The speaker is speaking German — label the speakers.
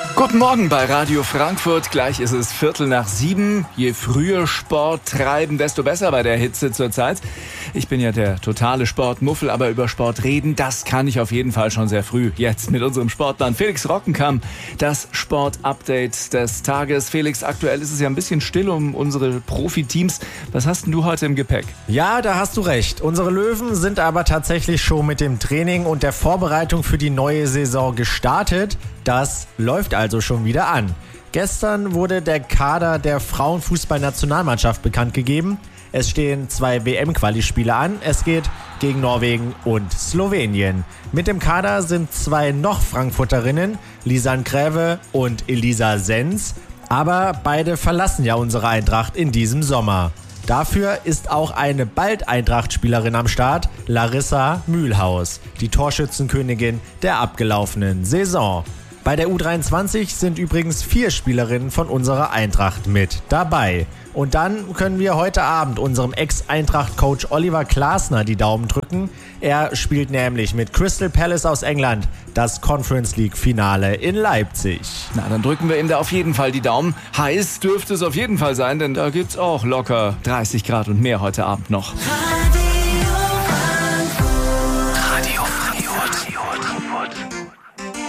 Speaker 1: Guten Morgen bei Radio Frankfurt. Gleich ist es 6:15. Je früher Sport treiben, desto besser bei der Hitze zurzeit. Ich bin ja der totale Sportmuffel, aber über Sport reden, das kann ich auf jeden Fall schon sehr früh. Jetzt mit unserem Sportmann Felix Rockenkamp, das Sport-Update des Tages. Felix, aktuell ist es ja ein bisschen still um unsere Profiteams. Was hast denn du heute im Gepäck?
Speaker 2: Ja, da hast du recht. Unsere Löwen sind aber tatsächlich schon mit dem Training und der Vorbereitung für die neue Saison gestartet. Das läuft also schon wieder an. Gestern wurde der Kader der Frauenfußballnationalmannschaft bekannt gegeben. Es stehen 2 WM-Quali-Spiele an. Es geht gegen Norwegen und Slowenien. Mit dem Kader sind 2 noch Frankfurterinnen, Lisanne Gräve und Elisa Sens. Aber beide verlassen ja unsere Eintracht in diesem Sommer. Dafür ist auch eine Bald-Eintracht-Spielerin am Start, Larissa Mühlhaus, die Torschützenkönigin der abgelaufenen Saison. Bei der U23 sind übrigens 4 Spielerinnen von unserer Eintracht mit dabei. Und dann können wir heute Abend unserem Ex-Eintracht-Coach Oliver Glasner die Daumen drücken. Er spielt nämlich mit Crystal Palace aus England das Conference League-Finale in Leipzig.
Speaker 1: Na, dann drücken wir ihm da auf jeden Fall die Daumen. Heiß dürfte es auf jeden Fall sein, denn da gibt's auch locker 30 Grad und mehr heute Abend noch.